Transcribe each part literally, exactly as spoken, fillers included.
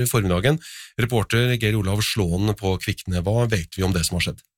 I formiddagen. Reporter Geir Olav Slåen på Kvikne. Hva vet vi om det som har skjedd?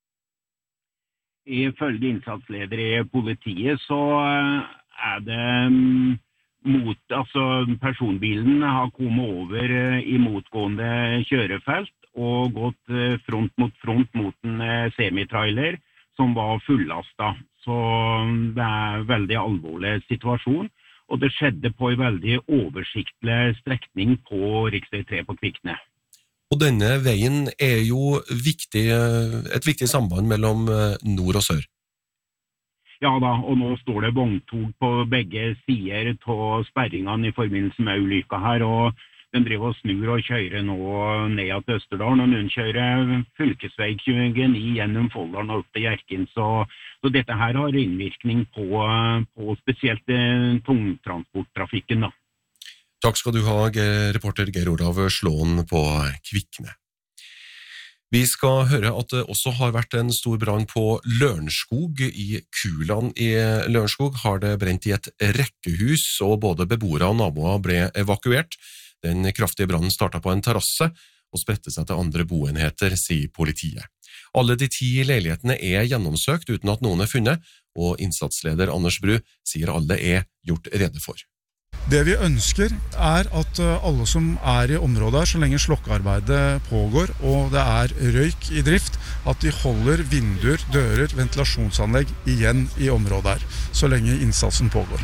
Ifølge innsatsleder I politiet så er det mot, altså personbilen har kommet over I motgående kjørefelt og gått front mot front mot en semitrailer som var fullastet. Så det er en veldig alvorlig situasjon, og det skjedde på en veldig oversiktlig strekning på riksvei tre på Kvikne. Og denne veien er jo viktig, et viktig samband mellom nord og sør. Ja da, og nå står det vogntog på begge sider av sperringene I forbindelse med ulykka her, og den driver og snur og kjører nå ned til Østerdalen, og noen kjører fylkesvei tjueni gjennom Folldalen og opp til Hjerkinn, så, så dette her har innvirkning på, på spesielt tungtransporttrafikken da. Takk skal du ha, reporter Geir Olav Slåen på Kvikne. Vi skal høre at det også har vært en stor brann på Lørenskog. I Kuland I Lørenskog har det brent I et rekkehus, og både beboere og naboer ble evakuert. Den kraftige brannen startet på en terrasse og spredte seg til andre boenheter, sier politiet. Alle de ti leilighetene er gjennomsøkt uten at noen er funnet, og innsatsleder Anders Bru sier alle er gjort rede for. Det vi ønsker er at alle som er I området her, så lenge slokkearbeidet pågår, og det er røyk I drift, at de holder vinduer, dører, ventilasjonsanlegg igjen I området her, så lenge innsatsen pågår.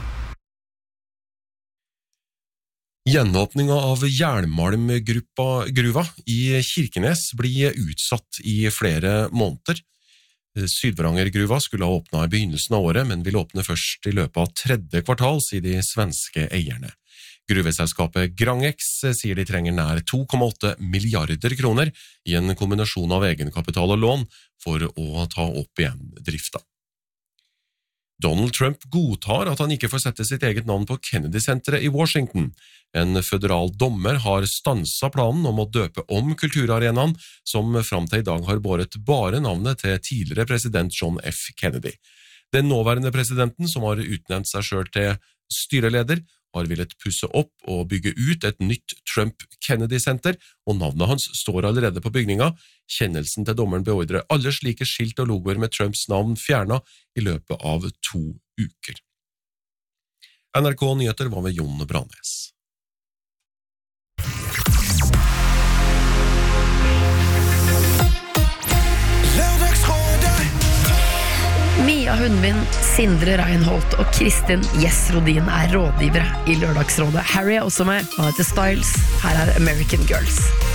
Gjenåpningen av jernmalmgruva I Kirkenes blir utsatt I flere måneder. Sydvarangergruva skulle ha åpnet I begynnelsen av året, men vil åpne først I løpet av tredje kvartal, sier de svenske eierne. Gruveselskapet Grangex sier de trenger nær to komma åtte milliarder kroner I en kombinasjon av egenkapital og lån for å ta opp igjen drifta. Donald Trump godtar at han ikke får sette sitt eget navn på Kennedy-senteret I Washington. En føderal dommer har stanset planen om å døpe om kulturarenaen, som frem til I dag har båret bare navnet til tidligere president John F. Kennedy. Den nåværende presidenten, som har utnevnt seg selv til styreleder, har villet pusse opp og bygge ut et nytt Trump-Kennedy-senter, og navnet hans står allerede på bygninga. Kjennelsen til dommeren beordrer alle slike skilt og logoer med Trumps navn fjernet I løpet av to uker. N R K Nyheter var ved Jon Branes. Mia Hundvin, Sindre Reinholdt og Kristin Jess Rodin er rådgivere I Lørdagsrådet. Harry er også med, han heter Styles. Her er American Girls.